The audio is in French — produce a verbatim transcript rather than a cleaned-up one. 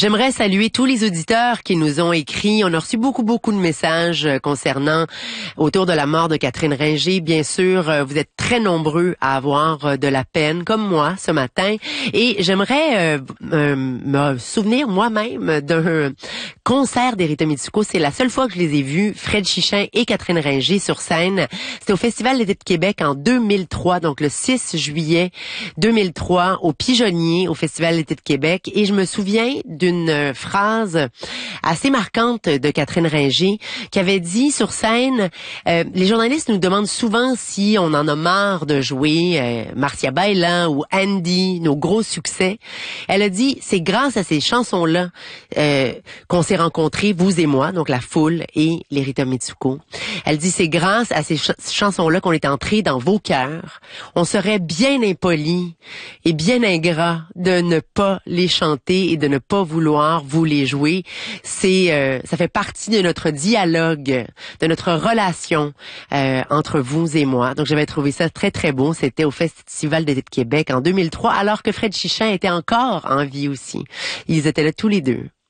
J'aimerais saluer tous les auditeurs qui nous ont écrit. On a reçu beaucoup, beaucoup de messages concernant autour de la mort de Catherine Ringer. Bien sûr, vous êtes très nombreux à avoir de la peine, comme moi, ce matin. Et j'aimerais euh, euh, me souvenir moi-même d'un concert des Rita Mitsuko. C'est la seule fois que je les ai vus, Fred Chichin et Catherine Ringer sur scène. C'était au Festival d'été de Québec en deux mille trois, donc le six juillet deux mille trois, au Pigeonnier, au Festival d'été de Québec. Et je me souviens d'une phrase assez marquante de Catherine Ringer qui avait dit sur scène, euh, les journalistes nous demandent souvent si on en a marre de jouer euh, Marcia Bailan ou Andy, nos gros succès. Elle a dit, c'est grâce à ces chansons-là euh, qu'on s'est rencontrés, vous et moi, donc la foule et les Rita Mitsuko. Elle dit, c'est grâce à ces ch- chansons-là qu'on est entrés dans vos cœurs. On serait bien impoli et bien ingrat de ne pas les chanter et de ne pas vouloir vous les jouer. C'est, euh, ça fait partie de notre dialogue, de notre relation euh, entre vous et moi. Donc j'avais trouvé ça très très beau. C'était au Festival d'été de Québec en deux mille trois, alors que Fred Chichin était encore en vie aussi. Ils étaient là tous les deux.